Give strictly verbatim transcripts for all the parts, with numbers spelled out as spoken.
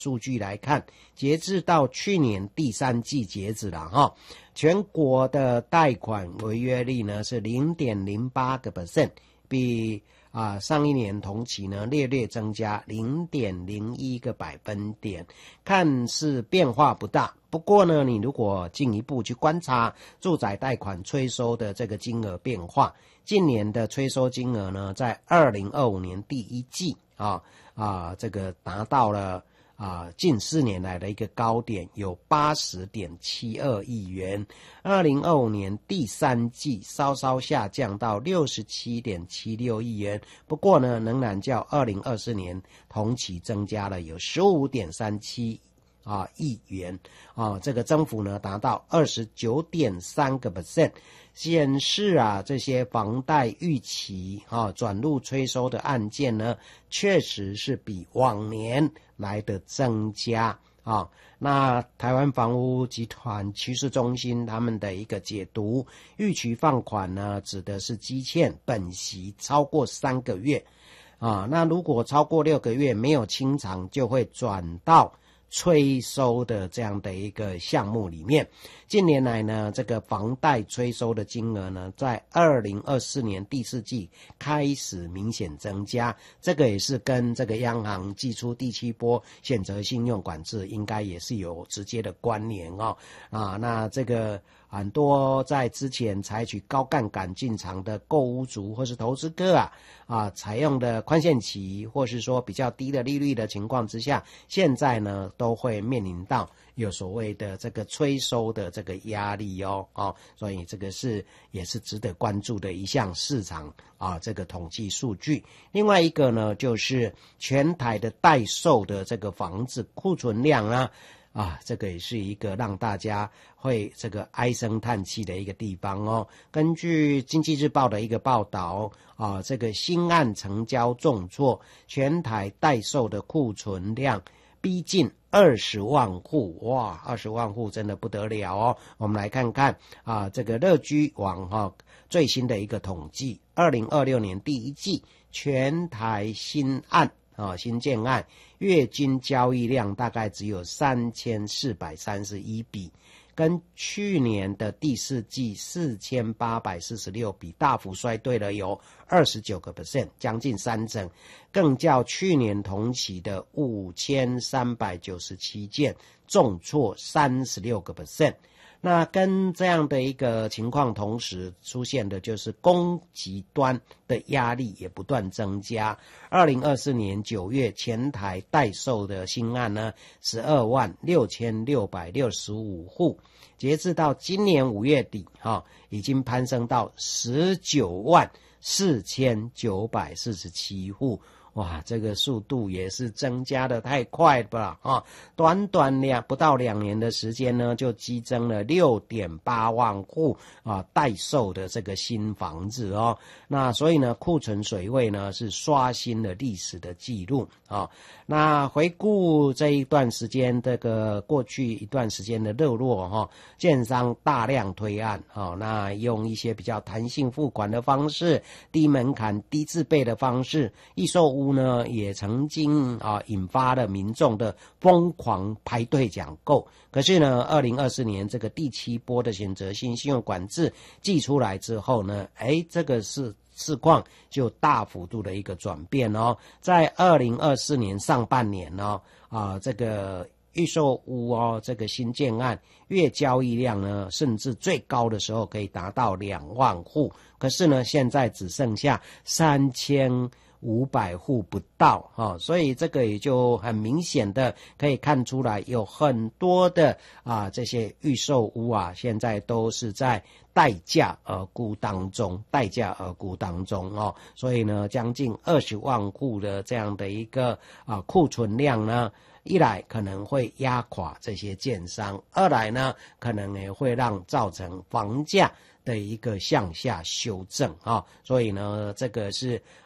数据来看，截至到去年第三季截止了哈，全国的贷款违约率呢是 零点零八个百分点， 比啊上一年同期呢略略增加 零点零一个百分点，看似变化不大。不过呢，你如果进一步去观察住宅贷款催收的这个金额变化，近年的催收金额呢，在二零二五年第一季啊啊这个达到了啊，近四年来的一个高点，有 八十点七二亿元。二零二五年第三季稍稍下降到 六十七点七六亿元，不过呢，仍然较二零二四年同期增加了有 十五点三七啊亿元啊，这个增幅呢达到 二十九点三个百分点， 显示啊这些房贷逾期啊转入催收的案件呢，确实是比往年来的增加啊。那台湾房屋集团趋势中心他们的一个解读，逾期放款呢指的是积欠本息超过三个月啊，那如果超过六个月没有清偿，就会转到催收的这样的一个项目里面。近年来呢，这个房贷催收的金额呢，在二零二四年第四季开始明显增加，这个也是跟这个央行祭出第七波选择信用管制应该也是有直接的关联哦。啊，那这个很多在之前采取高杠杆进场的购屋族或是投资客啊，啊，采用的宽限期或是说比较低的利率的情况之下，现在呢都会面临到有所谓的这个催收的这个压力哦，哦，所以这个是也是值得关注的一项市场啊这个统计数据。另外一个呢，就是全台的待售的这个房子库存量啊。啊，这个也是一个让大家会这个唉声叹气的一个地方哦。根据经济日报的一个报道啊，这个新案成交重挫，全台待售的库存量逼近二十万户，哇，二十万户真的不得了哦。我们来看看啊，这个乐居网哈、啊、最新的一个统计，二零二六年第一季全台新案啊新建案月均交易量大概只有三千四百三十一笔，跟去年的第四季四千八百四十六笔大幅衰退了有 百分之二十九， 将近三成，更较去年同期的五千三百九十七件重挫 百分之三十六。那跟这样的一个情况同时出现的就是供给端的压力也不断增加。二零二四年九月全台待售的新案呢 十二万六千六百六十五户，截至到今年五月底哈、哦，已经攀升到十九万四千九百四十七户。哇，这个速度也是增加的太快了啊！短短两不到两年的时间呢，就激增了 六点八万户啊待售的这个新房子哦。那所以呢，库存水位呢是刷新了历史的记录啊。那回顾这一段时间，这个过去一段时间的热络哈、啊，建商大量推案啊，那用一些比较弹性付款的方式、低门槛、低自备的方式，易售屋呢也曾经啊引发了民众的疯狂排队抢购。可是呢，二零二四年这个第七波的选择性信用管制祭出来之后呢，哎，这个是市况就大幅度的一个转变哦。在二零二四年上半年哦，啊，这个预售屋哦，这个新建案月交易量呢，甚至最高的时候可以达到两万户，可是呢，现在只剩下三千五百户不到哈、哦，所以这个也就很明显的可以看出来，有很多的啊这些预售屋啊，现在都是在待价而沽当中，待价而沽当中哦，所以呢，将近二十万户的这样的一个啊库存量呢，一来可能会压垮这些建商，二来呢，可能也会让造成房价的一个向下修正啊，所以呢，这个是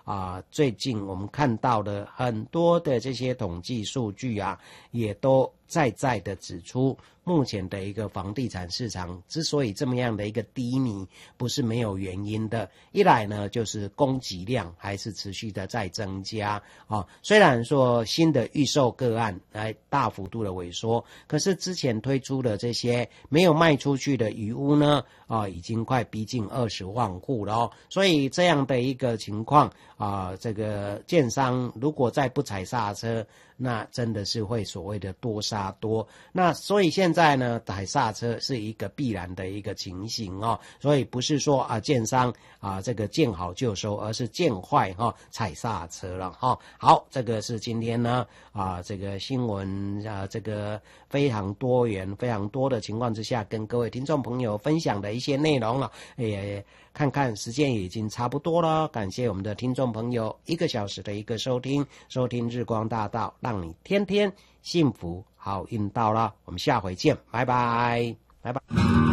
啊、呃，最近我们看到的很多的这些统计数据啊，也都再再的指出，目前的一个房地产市场之所以这么样的一个低迷，不是没有原因的。一来呢，就是供给量还是持续的在增加啊。虽然说新的预售个案来大幅度的萎缩，可是之前推出的这些没有卖出去的余屋呢，啊，已经快逼近二十万户了哦。所以这样的一个情况啊，这个建商如果再不踩刹车，那真的是会所谓的多杀多。那所以现在呢，踩刹车是一个必然的一个情形哦。所以不是说啊，建商啊这个见好就收，而是见坏哈、哦、踩刹车了哈、哦。好，这个是今天呢啊这个新闻啊这个非常多元、非常多的情况之下，跟各位听众朋友分享的一些内容了。也看看时间已经差不多了，感谢我们的听众朋友一个小时的一个收听，收听日光大道，让你天天幸福好运到了。我们下回见，拜拜，拜拜。